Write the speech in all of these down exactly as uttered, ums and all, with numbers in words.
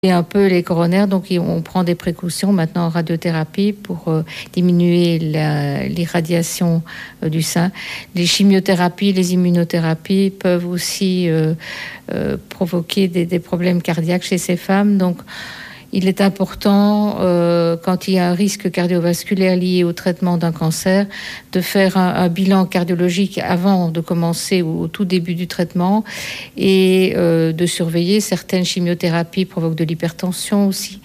Et un peu les coronaires, donc on prend des précautions maintenant en radiothérapie pour euh, diminuer la, l'irradiation euh, du sein. Les chimiothérapies, les immunothérapies peuvent aussi euh, euh, provoquer des, des problèmes cardiaques chez ces femmes. Donc il est important, euh, quand il y a un risque cardiovasculaire lié au traitement d'un cancer, de faire un, un bilan cardiologique avant de commencer ou au tout début du traitement et euh, de surveiller. Certaines chimiothérapies provoquent de l'hypertension aussi.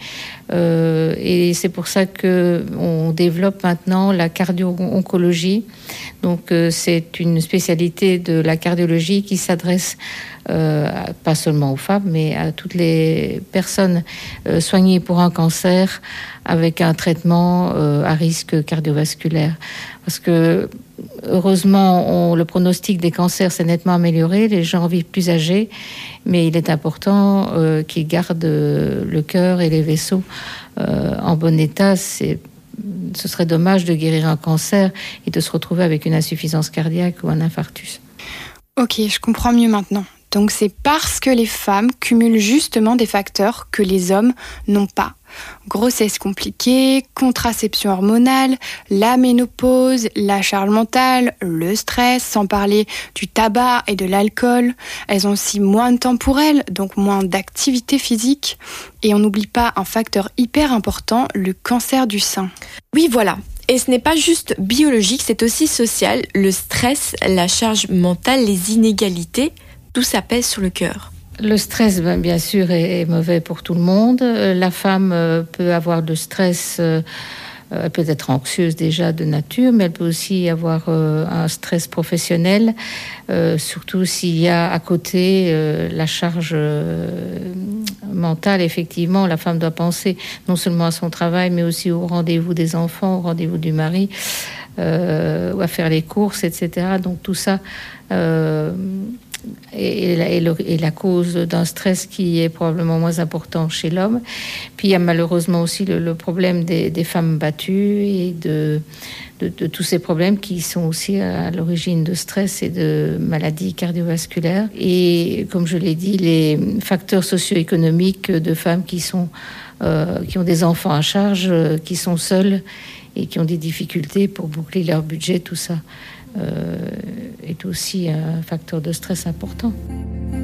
Euh, et c'est pour ça qu'on développe maintenant la cardio-oncologie. Donc euh, c'est une spécialité de la cardiologie qui s'adresse euh, pas seulement aux femmes, mais à toutes les personnes euh, soignées pour un cancer avec un traitement euh, à risque cardiovasculaire. Parce que heureusement, on, le pronostic des cancers s'est nettement amélioré, les gens vivent plus âgés, mais il est important euh, qu'ils gardent euh, le cœur et les vaisseaux euh, en bon état. C'est, ce serait dommage de guérir un cancer et de se retrouver avec une insuffisance cardiaque ou un infarctus. Ok, je comprends mieux maintenant. Donc c'est parce que les femmes cumulent justement des facteurs que les hommes n'ont pas. Grossesse compliquée, contraception hormonale, la ménopause, la charge mentale, le stress, sans parler du tabac et de l'alcool. Elles ont aussi moins de temps pour elles, donc moins d'activité physique. Et on n'oublie pas un facteur hyper important, le cancer du sein. Oui, voilà. Et ce n'est pas juste biologique, c'est aussi social. Le stress, la charge mentale, les inégalités, tout ça pèse sur le cœur. Le stress, ben, bien sûr, est, est mauvais pour tout le monde. La femme euh, peut avoir de stress, euh, elle peut être anxieuse déjà de nature, mais elle peut aussi avoir euh, un stress professionnel, euh, surtout s'il y a à côté euh, la charge euh, mentale. Effectivement, la femme doit penser non seulement à son travail, mais aussi au rendez-vous des enfants, au rendez-vous du mari, euh, ou à faire les courses, et cetera. Donc tout ça... Euh, Et la, et, le, et la cause d'un stress qui est probablement moins important chez l'homme. Puis il y a malheureusement aussi le, le problème des, des femmes battues et de, de, de tous ces problèmes qui sont aussi à l'origine de stress et de maladies cardiovasculaires. Et comme je l'ai dit, les facteurs socio-économiques de femmes qui, sont, euh, qui ont des enfants à charge, euh, qui sont seules et qui ont des difficultés pour boucler leur budget, tout ça. Euh, est aussi un facteur de stress important.